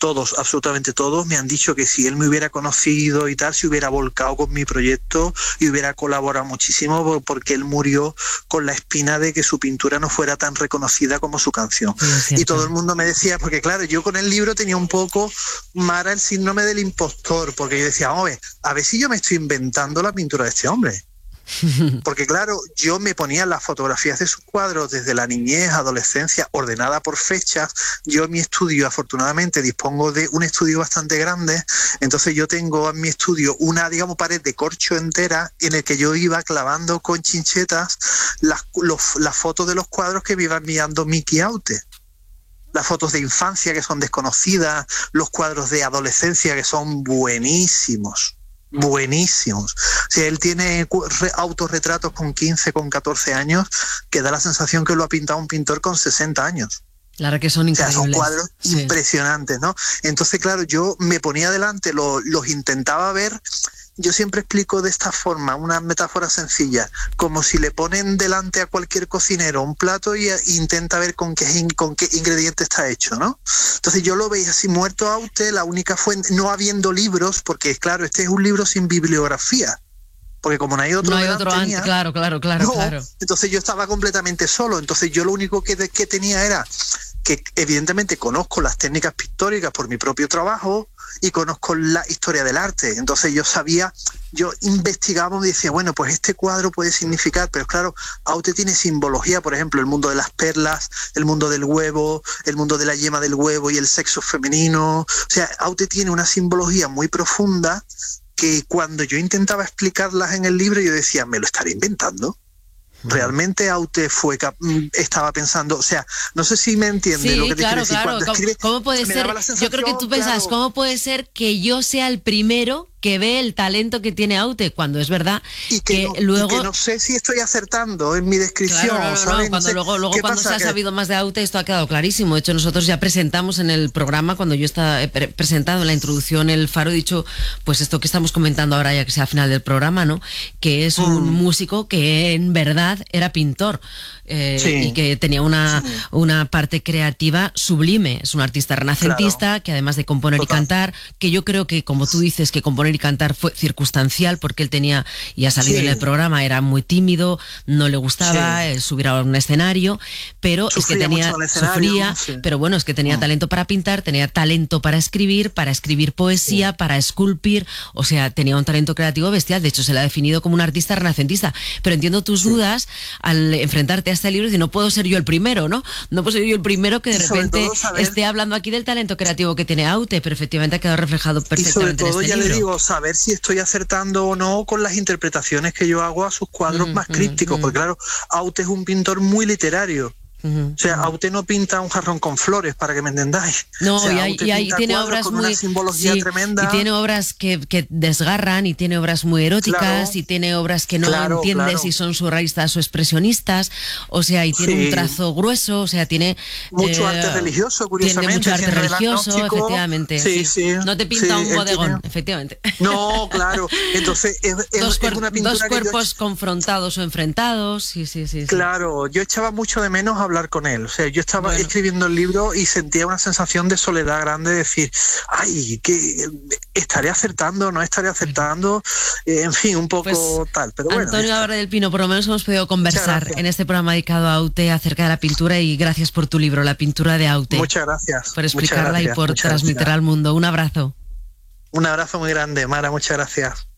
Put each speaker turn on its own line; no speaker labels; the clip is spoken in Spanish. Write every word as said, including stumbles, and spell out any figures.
todos, absolutamente todos, me han dicho que si él me hubiera conocido y tal, se hubiera volcado con mi proyecto y hubiera colaborado muchísimo, porque él murió con la espina de que su pintura no fuera tan reconocida como su canción. Sí, y todo el mundo me decía, porque claro, yo con el libro tenía un poco, Mara, el síndrome del impostor, porque yo decía, oye, a ver si yo me estoy inventando la pintura de este hombre. Porque claro, yo me ponía las fotografías de sus cuadros desde la niñez, adolescencia, ordenada por fechas. Yo en mi estudio, afortunadamente, dispongo de un estudio bastante grande, entonces yo tengo en mi estudio una, digamos, pared de corcho entera en el que yo iba clavando con chinchetas las, los, las fotos de los cuadros que me iba enviando Miki Aute. Las fotos de infancia que son desconocidas, los cuadros de adolescencia que son buenísimos. Buenísimos. O sea, él tiene autorretratos con quince, con catorce años que da la sensación que lo ha pintado un pintor con sesenta años.
Claro que son increíbles.
O sea, son cuadros
sí.
impresionantes, ¿no? Entonces, claro, yo me ponía delante, lo, los intentaba ver. Yo siempre explico de esta forma, una metáfora sencilla, como si le ponen delante a cualquier cocinero un plato y intenta ver con qué, con qué ingrediente está hecho, ¿no? Entonces yo lo veía así muerto a usted, la única fuente, no habiendo libros, porque claro, este es un libro sin bibliografía, porque como no hay otro,
no hay otro
tenía,
antes, claro, claro, claro,
no,
claro.
Entonces yo estaba completamente solo, entonces yo lo único que, que tenía era que evidentemente conozco las técnicas pictóricas por mi propio trabajo y conozco la historia del arte. Entonces yo sabía, yo investigaba y decía, bueno, pues este cuadro puede significar, pero claro, Aute tiene simbología, por ejemplo, el mundo de las perlas, el mundo del huevo, el mundo de la yema del huevo y el sexo femenino. O sea, Aute tiene una simbología muy profunda que cuando yo intentaba explicarlas en el libro yo decía, ¿me lo estaré inventando? Realmente Aute fue estaba pensando, o sea, no sé si me entiende
sí,
lo que te
claro,
quiero decir.
claro.
Cuando
¿Cómo,
escribe,
¿Cómo puede ser? Yo creo que tú pensas, claro, ¿cómo puede ser que yo sea el primero que ve el talento que tiene Aute? Cuando es verdad
y que,
que
no,
luego
y que no sé si estoy acertando en mi descripción.
Claro, no, no,
¿sabes?
no, cuando
no sé,
luego, luego cuando se ha
que...
sabido más de Aute, esto ha quedado clarísimo. De hecho, nosotros ya presentamos en el programa, cuando yo estaba pre presentado en la introducción El Faro, he dicho, pues esto que estamos comentando ahora, ya que sea al final del programa, ¿no? Que es un mm. músico que en verdad era pintor. Eh, sí. Y que tenía una, sí. una parte creativa sublime. Es un artista renacentista, claro, que además de componer Total. y cantar, que yo creo que, como tú dices, que componer y cantar fue circunstancial, porque él tenía, y ha salido sí. en el programa, era muy tímido, no le gustaba sí. subir a un escenario, pero sufría es que tenía, sufría, sí. pero bueno, es que tenía mm. talento para pintar, tenía talento para escribir, para escribir poesía, sí. para esculpir, o sea, tenía un talento creativo bestial. De hecho, se le ha definido como un artista renacentista. Pero entiendo tus sí. dudas al enfrentarte a este libro y decir, no puedo ser yo el primero, ¿no? No puedo ser yo el primero que de repente saber... esté hablando aquí del talento creativo que tiene Aute, pero efectivamente ha quedado reflejado perfectamente.
Y sobre todo,
en este
ya
libro.
le digo, saber si estoy acertando o no con las interpretaciones que yo hago a sus cuadros mm, más mm, crípticos, mm. porque claro, Aute es un pintor muy literario. Uh-huh, o sea, uh-huh. Aute no pinta un jarrón con flores, para que me entendáis.
No,
o sea,
y, hay, y hay, tiene obras
con
muy
una simbología
sí,
tremenda.
Y tiene obras que, que desgarran, y tiene obras muy eróticas, claro, y tiene obras que no claro, entiendes claro. si son surrealistas o expresionistas. O sea, y tiene sí. un trazo grueso, o sea, tiene
mucho
eh,
arte religioso, curiosamente.
Tiene mucho arte religioso, efectivamente.
Sí, sí.
sí. No te pinta
sí,
un bodegón,
tiene...
efectivamente.
No, claro. Entonces, es, es,
dos,
es una pintura
dos cuerpos
yo...
confrontados o enfrentados. Sí, sí, sí, sí.
Claro, yo echaba mucho de menos hablar con él. O sea, yo estaba bueno. escribiendo el libro y sentía una sensación de soledad grande, de decir, ay, que estaré acertando, no estaré acertando, eh, en fin, un poco pues, tal. Pero bueno,
Antonio Álvarez del Pino, por lo menos hemos podido conversar en este programa dedicado a Aute acerca de la pintura, y gracias por tu libro, La pintura de Aute.
Muchas gracias.
Por explicarla
gracias,
y por transmitirla al mundo. Un abrazo.
Un abrazo muy grande, Mara, muchas gracias.